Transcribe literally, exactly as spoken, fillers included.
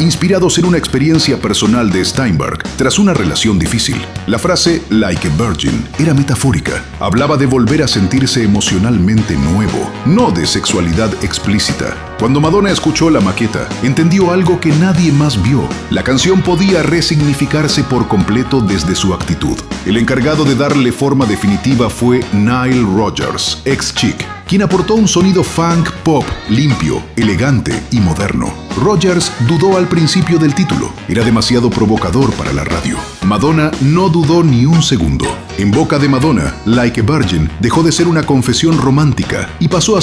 inspirados en una experiencia personal de Steinberg tras una relación difícil. La frase "like a virgin" era metafórica. Hablaba de volver a sentirse emocionalmente nuevo, no de sexualidad explícita. Cuando Madonna escuchó la maqueta, entendió algo que nadie más vio. La canción podía resignificarse por completo desde su actitud. El encargado de darle forma definitiva fue Nile Rodgers, ex Chic, quien aportó un sonido funk pop limpio, elegante y moderno. Rodgers dudó al principio del título, era demasiado provocador para la radio. Madonna no dudó ni un segundo. En boca de Madonna, Like a Virgin dejó de ser una confesión romántica y pasó a